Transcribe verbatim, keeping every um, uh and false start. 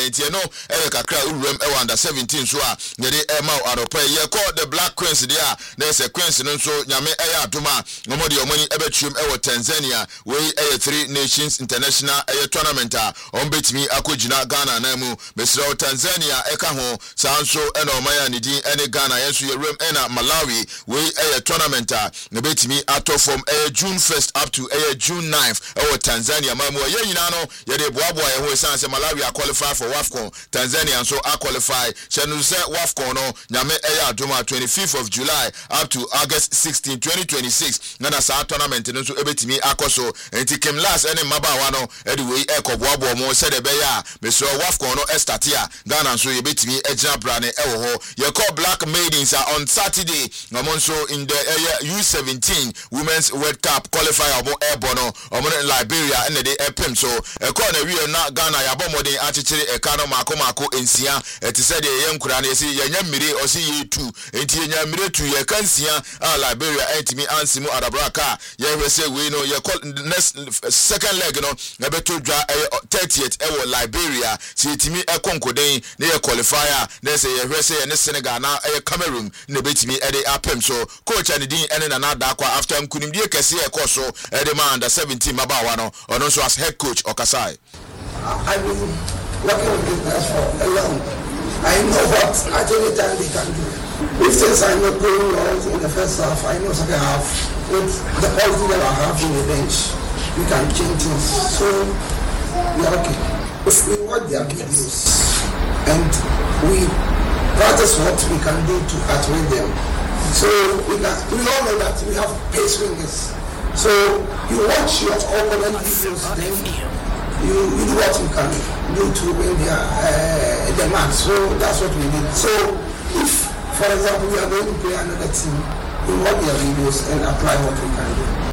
enti no e kakra uruem e under seventeen so a yede e ma aropa ye call the Black Queens dia na se Queens no so nyame e ya adoma no de omani e betwem e wo Tanzania we e three nations international e tournament a on betimi akogina Ghana na mu besira Tanzania e ka ho sanso e na omaya ne din e ne Ghana yenso ye rem e na Malawi we e tournament a na betimi ato from e June first up to e June ninth e wo Tanzania mamu ye nyina no ye de boaboa ye ho sanse Malawi a qualify for WAFCON Tanzania so a qualify chenu se WAFCON no nyame e ya adoma twenty-fifth of July up to August sixteenth twenty twenty-six na na sa tournament no so ebetimi akoso enti kem last ene mabawa no e de we e koboabo mo se de be ya mesro WAFCON no e start ya Ghana so ebetimi ejina brane e wo ho ye call Black Maidens on Saturday no mo so in the U seventeen Women's World Cup qualifier omo e bono omo in Liberia ene de e pem so e call na wi na Ghana ya bomodin achichere e ka no mako mako ensia e ti se de ye nkura na esi ye nya mmire o se ye tu enti ye nya mmire tu ye kansia a Liberia entimi ansimu adabraka ye hwese we no ye call next second leg no na beto dwa thirtieth e wo Liberia si etimi e konkoden na ye qualifier na se ye hwese ye ne Senegal na e Cameroon na betimi e de apem so coach and din ene na na da kwa after nkunimdie kese e koso e de ma under seventeen mabawa no ono so as head coach Okasai. I will working with these guys for a long. I know what at any time they can do. If things are not going well in the first half, I know second half with the quality that I have in the bench, we can change things. So we are okay. If we watch their videos and we practice what we can do to outwit them, so we can, we all know that we have pace wingers. So you watch your opponent videos, then you, you do what you can do to win their uh, the match. So that's what we did. So if, for example, we are going to play another team, we watch their videos and apply what we can do.